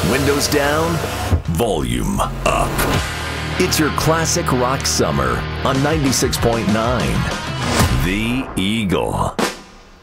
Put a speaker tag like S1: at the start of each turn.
S1: Windows down, volume up. It's your classic rock summer on 96.9 The Eagle.